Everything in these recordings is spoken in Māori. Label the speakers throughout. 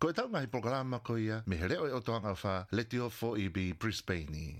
Speaker 1: Ko e tau ngahi programa ko ia, me he reo e o toanga wha, le tio fo i bi Brisbane.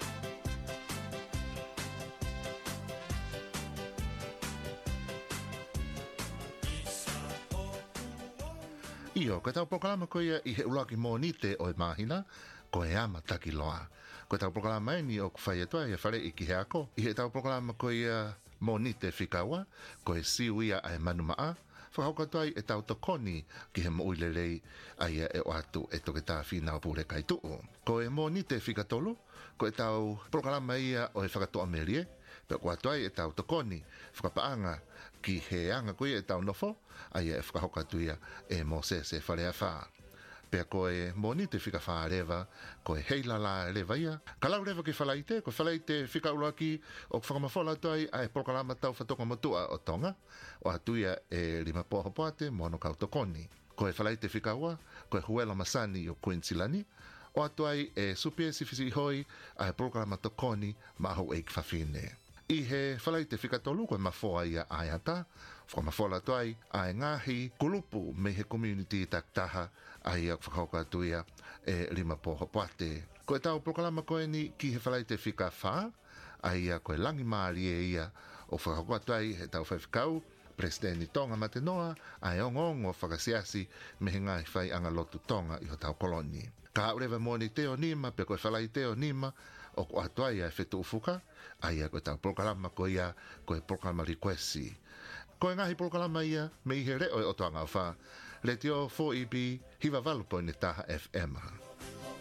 Speaker 1: Iyo, ko e tau programa ko ia, i he ulaki mō nite o e mahina, ko e ama taki loa. Ko e tau programa e ni o kwhai atua ia whare i ki he ako. I he tau programa ko ia mō nite whikawa, ko e siu ia a e manu maa, whakaukatai e tau tokoni ki he moilelei aia e o atu e toke tā whina o pūre kai tuu. Ko e mō nite whikatolu, ko e tau programa ia o e whakatoa merie, pe ko atuai e tau tokoni whakapaanga ki he anga koe e tau nofo, aia e whakaukatu ia e mō se wharea whaa. Pea koe monite whika whaarewa, koe heila la rewa ia. Kalau rewa ki whalaite, ko whalaite whika ulaki o whakamafola toi a e prokalama tau whatoka motua o tonga, o atuia e lima poho poate mono kau tokoni. Koe whalaite whika ua, koe huela masani o Queensilani, o atuai e supie sifisi hoi a e prokalama tokoni maho eik whawhine. I he whalaite whikatolu koe mafoa ia aiata, whakamafola toai a e ngahi kulupu me he community taktaha a ia whakauka ia e lima poho poate. Koe tau prokalama koe ni ki he whalaite whika wha, a ia koe langi maari e ia o whakauka toai he tau whaiwhikau, Presidenti Tonga Matenoa, a e ongongo whakasiasi me he ngai whai anga lotu Tonga i ho tau koloni. Ka urewa mōni teo nima, pe koe whalai teo nima, o ko atuai a whetu ufuka, a ia koe tau prokalama koe ia, koe prokalama requesti. Koe ngahi prokalama ia, me i he reo e o toanga wha, le tio 4EB, hiwa valupo ni taha FM.